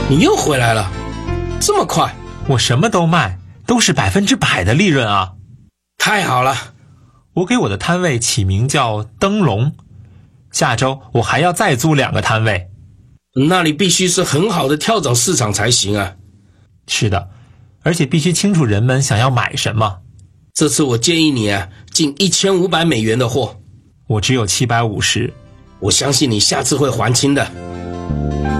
你又回来了，这么快？ 我什么都卖，都是100%的利润啊！ 太好了， 我给我的摊位起名叫灯笼，下周我还要再租2个摊位。 那里必须是很好的跳蚤市场才行啊。 是的，而且必须清楚人们想要买什么。 这次我建议你进$1500的货。 我只有750。 我相信你下次会还清的。